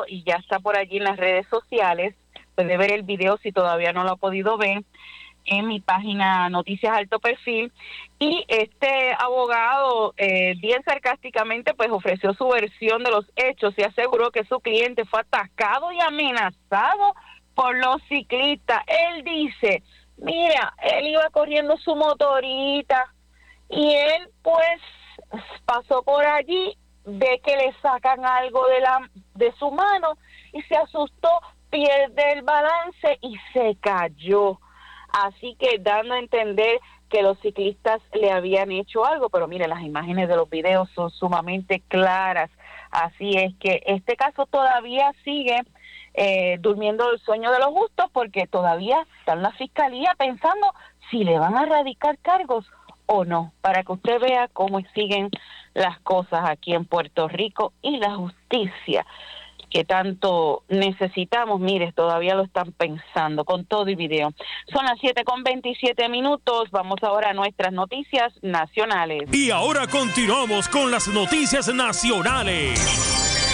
y ya está por allí en las redes sociales. Puede ver el video si todavía no lo ha podido ver en mi página Noticias Alto Perfil. Y este abogado, bien sarcásticamente, pues ofreció su versión de los hechos y aseguró que su cliente fue atacado y amenazado por los ciclistas. Él dice, mira, él iba corriendo su motorita y él pues pasó por allí, ve que le sacan algo de su mano y se asustó, pierde el balance y se cayó. Así que dando a entender que los ciclistas le habían hecho algo, pero mire, las imágenes de los videos son sumamente claras. Así es que este caso todavía sigue durmiendo el sueño de los justos, porque todavía está en la fiscalía pensando si le van a radicar cargos o no, para que usted vea cómo siguen las cosas aquí en Puerto Rico y la justicia que tanto necesitamos. Mire, todavía lo están pensando con todo y video. Son las 7:27. Vamos ahora a nuestras noticias nacionales. Y ahora continuamos con las noticias nacionales.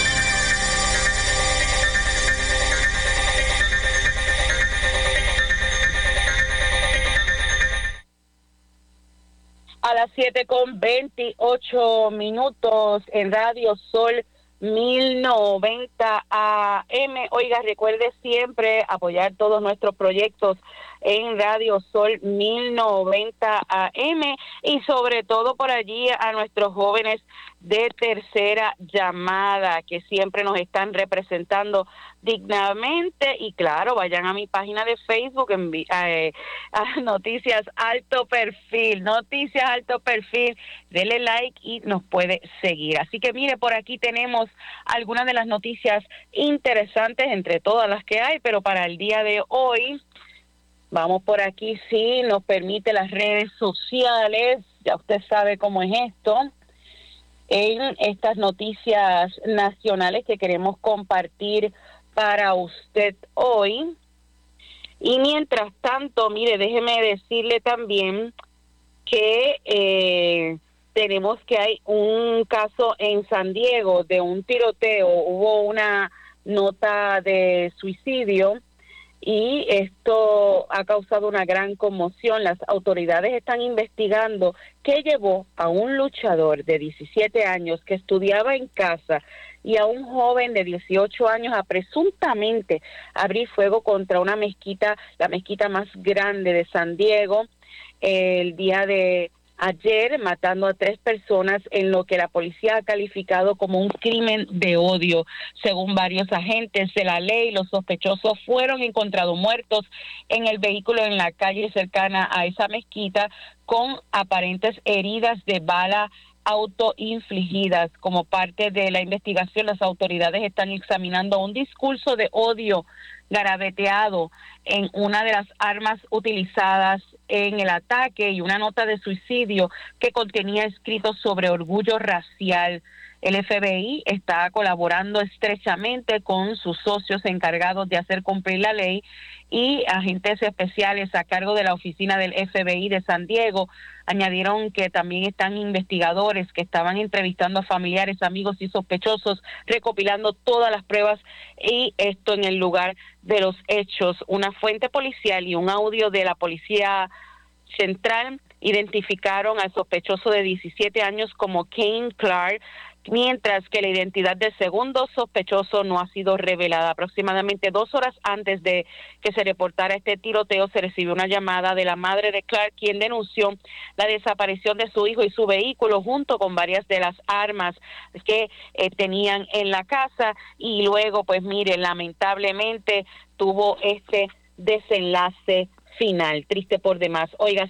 A las 7:28 en Radio Sol 1090 AM. Oiga, recuerde siempre apoyar todos nuestros proyectos en Radio Sol 1090 AM y sobre todo por allí a nuestros jóvenes de tercera llamada que siempre nos están representando dignamente. Y claro, vayan a mi página de Facebook, a Noticias Alto Perfil, denle like y nos puede seguir. Así que mire, por aquí tenemos algunas de las noticias interesantes entre todas las que hay, pero para el día de hoy vamos por aquí, si nos permite, las redes sociales. Ya usted sabe cómo es esto. En estas noticias nacionales que queremos compartir para usted hoy. Y mientras tanto, mire, déjeme decirle también que tenemos que hay un caso en San Diego de un tiroteo. Hubo una nota de suicidio y esto ha causado una gran conmoción. Las autoridades están investigando qué llevó a un luchador de 17 años que estudiaba en casa y a un joven de 18 años a presuntamente abrir fuego contra una mezquita, la mezquita más grande de San Diego, el día de ayer, matando a 3 personas en lo que la policía ha calificado como un crimen de odio. Según varios agentes de la ley, los sospechosos fueron encontrados muertos en el vehículo en la calle cercana a esa mezquita con aparentes heridas de bala autoinfligidas. Como parte de la investigación, las autoridades están examinando un discurso de odio garabateado en una de las armas utilizadas en el ataque y una nota de suicidio que contenía escritos sobre orgullo racial. El FBI está colaborando estrechamente con sus socios encargados de hacer cumplir la ley y agentes especiales a cargo de la oficina del FBI de San Diego. Añadieron que también están investigadores que estaban entrevistando a familiares, amigos y sospechosos, recopilando todas las pruebas, y esto en el lugar de los hechos. Una fuente policial y un audio de la Policía Central identificaron al sospechoso de 17 años como Kane Clark, mientras que la identidad del segundo sospechoso no ha sido revelada. Aproximadamente 2 horas antes de que se reportara este tiroteo, se recibió una llamada de la madre de Clark, quien denunció la desaparición de su hijo y su vehículo, junto con varias de las armas que tenían en la casa. Y luego, pues mire, lamentablemente tuvo este desenlace final, triste por demás. Oiga,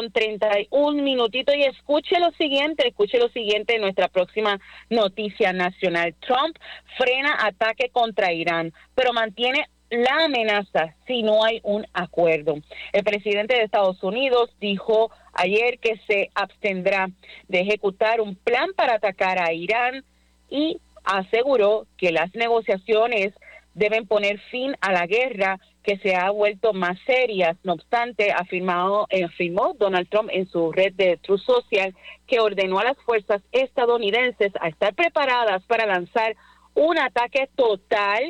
7:31 y escuche lo siguiente en nuestra próxima noticia nacional. Trump frena ataque contra Irán, pero mantiene la amenaza si no hay un acuerdo. El presidente de Estados Unidos dijo ayer que se abstendrá de ejecutar un plan para atacar a Irán y aseguró que las negociaciones deben poner fin a la guerra que se ha vuelto más serias. No obstante, afirmó Donald Trump en su red de Truth Social que ordenó a las fuerzas estadounidenses a estar preparadas para lanzar un ataque total